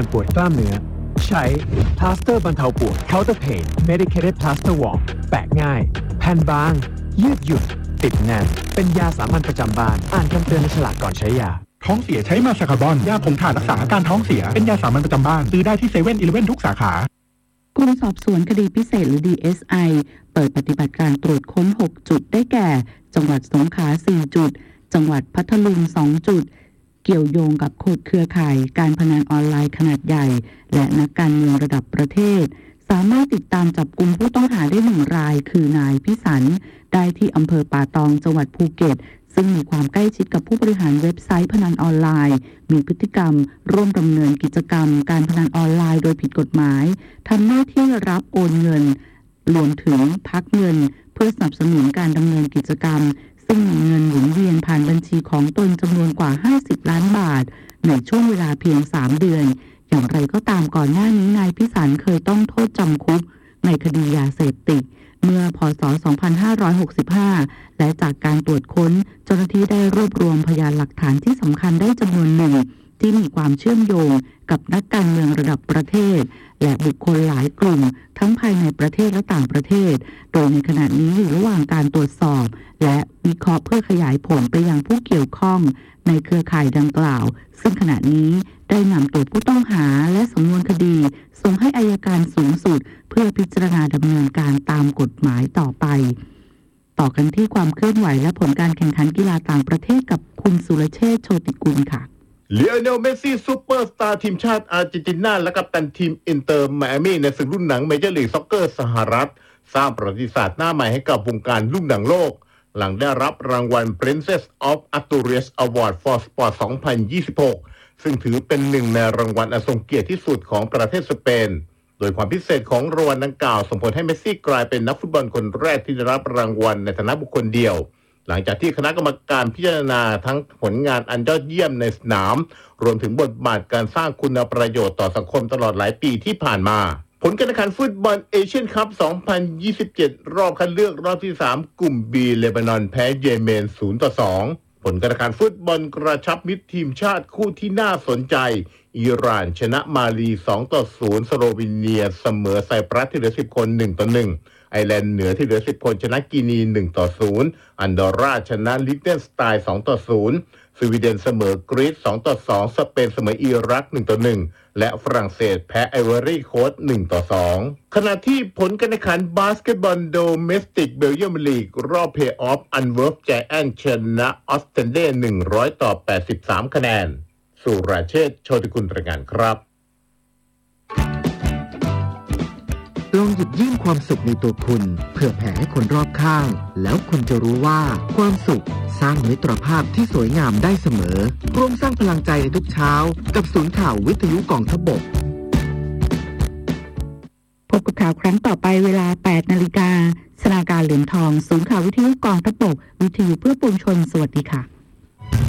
ปวดกล้ามเนื้อใช้พลาสเตอร์บรรเทาปวด Counter Pain Medicated Plaster Wall แปะง่ายแผ่นบางยืดหยุ่นติดแน่นเป็นยาสามัญประจำบ้านอ่านคำเตือนในฉลากก่อนใช้ยาท้องเสียใช้มาซาคาบอนยาผงถ่านรักษาอาการท้องเสียเป็นยาสามัญประจำบ้านซื้อได้ที่7-11ทุกสาขากรมสอบสวนคดีพิเศษหรือ DSI เปิดปฏิบัติการตรวจค้น6จุดได้แก่จังหวัดสงขลา4จุดจังหวัดพัทลุง2จุดเกี่ยวโยงกับเครือข่ายการพนันออนไลน์ขนาดใหญ่และนักการเมืองระดับประเทศสามารถติดตามจับกุมผู้ต้องหาได้1รายคือนายพิสันได้ที่อำเภอป่าตองจังหวัดภูเก็ตซึ่งมีความใกล้ชิดกับผู้บริหารเว็บไซต์พนันออนไลน์มีพฤติกรรมร่วมดำเนินกิจกรรมการพนันออนไลน์โดยผิดกฎหมายทำหน้าที่รับโอนเงินรวมถึงพักเงินเพื่อสนับสนุนการดำเนินกิจกรรมซึ่งมีเงินหมุนเวียนผ่านบัญชีของตนจำนวนกว่า50ล้านบาทในช่วงเวลาเพียง3เดือนอย่างไรก็ตามก่อนหน้านี้นายพิสันเคยต้องโทษจำคุกในคดียาเสพติดเมื่อพ.ศ. 2565และจากการตรวจค้นเจ้าหน้าที่ได้รวบรวมพยานหลักฐานที่สำคัญได้จำนวนหนึ่งที่มีความเชื่อมโยงกับนักการเมืองระดับประเทศและบุคคลหลายกลุ่มทั้งภายในประเทศและต่างประเทศโดยในขณะนี้อยู่ระหว่างการตรวจสอบและวิเคราะห์เพื่อขยายผลไปยังผู้เกี่ยวข้องในเครือข่ายดังกล่าวซึ่งขณะนี้ได้นำตัวผู้ต้องหาและสำนวนคดีส่งให้อัยการสูงสุดเพื่อพิจารณาดำเนินการตามกฎหมายต่อไปต่อกันที่ความเคลื่อนไหวและผลการแข่งขันกีฬาต่างประเทศกับคุณสุรเชษฐ์โชติกุลค่ะลีโอเนล เมสซี่ซูเปอร์สตาร์ทีมชาติอาร์เจนตินาและกัปตันทีมอินเตอร์ไมอามี่ในศึกรุ่นหนังเมเจอร์ลีกซ็อกเกอร์สหรัฐสร้างประวัติศาสตร์หน้าใหม่ให้กับวงการรุ่นหนังโลกหลังได้รับรางวัล Princess of Asturias Award for Sport 2026 ซึ่งถือเป็นหนึ่งในรางวัลอันทรงเกียรติที่สุดของประเทศสเปนโดยความพิเศษของรางวัลดังกล่าวส่งผลให้เมสซี่กลายเป็นนักฟุตบอลคนแรกที่ได้รับรางวัลในฐานะบุคคลเดียวหลังจากที่คณะกรรมการพิจารณาทั้งผลงานอันยอดเยี่ยมในสนามรวมถึงบทบาทการสร้างคุณประโยชน์ต่อสังคมตลอดหลายปีที่ผ่านมาผลการแข่งขันฟุตบอลเอเชียนคัพ 2027 รอบคัดเลือกรอบที่ 3 กลุ่ม B เลบานอนแพ้เยเมน 0-2 ผลการแข่งขันฟุตบอลกระชับมิตรทีมชาติคู่ที่น่าสนใจอิหร่านชนะมาลี 2-0 สโลวีเนียเสมอไซปรัสที่เหลือ10คน 1-1ไอร์แลนด์เหนือที่เหลือ10คนชนะกินี 1-0 อันดอร่าชนะลิเทนสไตน์ 2-0 สวีเดนเสมอกรีซ 2-2 สเปนเสมออิรัก 1-1 และฝรั่งเศสแพ้ไอวอรี่โคสต์ 1-2 ขณะที่ผลการแข่งขันบาสเกตบอลโดเมสติกเบลเยียมลีกรอบเพลย์ออฟอันเวิร์ฟไจแอนท์ชนะออสเตนเด100-83 คะแนนสุรเชษฐ์โชติกุลรายงานครับลองหยิบยื่นความสุขในตัวคุณเพื่อแผ่ให้คนรอบข้างแล้วคุณจะรู้ว่าความสุขสร้างมิตรภาพที่สวยงามได้เสมอร่วมสร้างพลังใจในทุกเช้ากับศูนย์ข่าววิทยุกองทพบกพบกับข่าวครั้งต่อไปเวลา 8 นาฬิกาสนาการเหรียญทองศูนย์ข่าววิทยุกองทพบกวิทยุเพื่อปวงชนสวัสดีค่ะ